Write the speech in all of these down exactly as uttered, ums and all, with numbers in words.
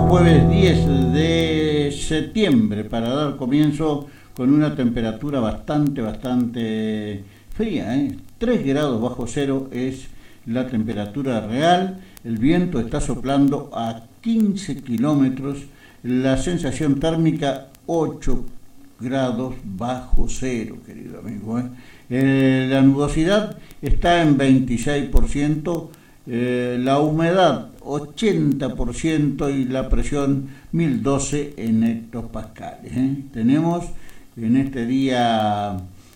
jueves diez de septiembre para dar comienzo con una temperatura bastante, bastante fría, ¿eh? tres grados bajo cero es la temperatura real, el viento está soplando a quince kilómetros, la sensación térmica ocho grados bajo cero, querido amigo. ¿eh? Eh, la nubosidad está en veintiséis por ciento, eh, la humedad ochenta por ciento y la presión mil doce en hectopascales. ¿eh? Tenemos en este día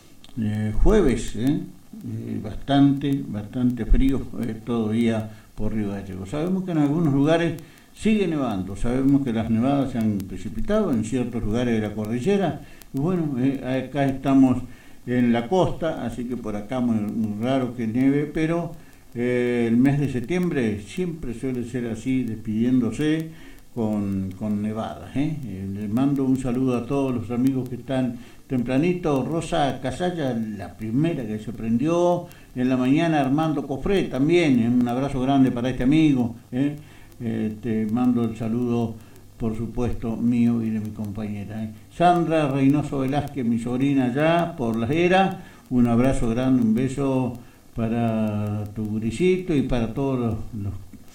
eh, jueves ¿eh? Eh, bastante, bastante frío eh, todo día por Río Gallegos. Sabemos que en algunos lugares sigue nevando, sabemos que las nevadas se han precipitado en ciertos lugares de la cordillera y bueno, eh, acá estamos en la costa, así que por acá muy, muy raro que nieve, pero eh, el mes de septiembre siempre suele ser así, despidiéndose con, con nevadas. ¿eh? Eh, les mando un saludo a todos los amigos que están tempranito. Rosa Casalla, la primera que se prendió en la mañana. Armando Cofré también, ¿eh? un abrazo grande para este amigo. ¿eh? Eh, te mando el saludo, por supuesto, mío y de mi compañera. ¿eh? Sandra Reynoso Velázquez, mi sobrina allá por Las Heras, un abrazo grande, un beso para tu gurisito y para todos los, los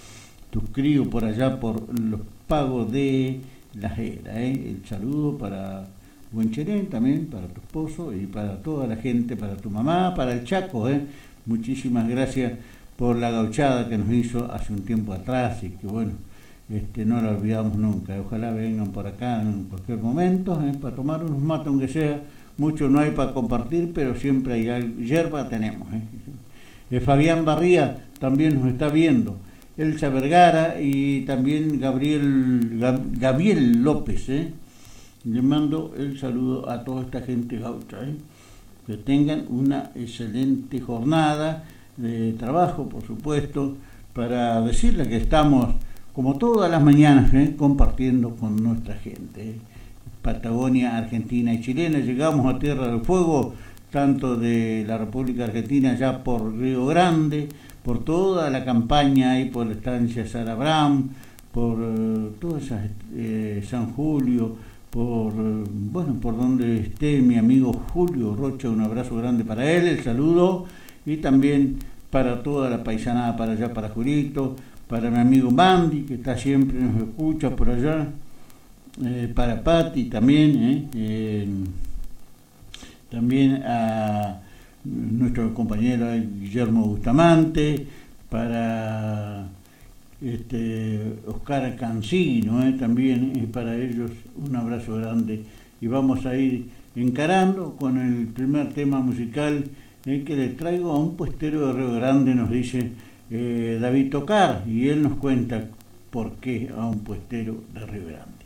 tus críos por allá por los pagos de Las Heras. ¿eh? El saludo para Buencherén también, para tu esposo y para toda la gente, para tu mamá, para el Chaco. ¿eh? Muchísimas gracias por la gauchada que nos hizo hace un tiempo atrás y que bueno, este, no la olvidamos nunca. Ojalá vengan por acá en cualquier momento ¿eh? para tomar unos mates, aunque sea. Mucho no hay para compartir, pero siempre hay algo, yerba tenemos. ¿eh? Eh, Fabián Barría también nos está viendo. Elsa Vergara y también Gabriel Gab, Gabriel López. ¿eh? Le mando el saludo a toda esta gente gaucha. ¿eh? Que tengan una excelente jornada de trabajo, por supuesto, para decirles que estamos, como todas las mañanas, ¿eh? compartiendo con nuestra gente. ¿eh? Patagonia, Argentina y chilena. Llegamos a Tierra del Fuego, tanto de la República Argentina, ya por Río Grande, por toda la campaña y por la estancia Sara Bram, por uh, todas esas, eh, San Julio, por uh, bueno, por donde esté mi amigo Julio Rocha, un abrazo grande para él, el saludo, y también para toda la paisanada para allá, para Julito, para mi amigo Mandy, que está siempre, nos escucha por allá, eh, para Pati también, eh, eh, también a nuestro compañero Guillermo Bustamante, para este, Oscar Cancino, eh, también eh, para ellos un abrazo grande. Y vamos a ir encarando con el primer tema musical eh, que le traigo a un puestero de Río Grande, nos dice eh, David Tocar, y él nos cuenta por qué a un puestero de Río Grande.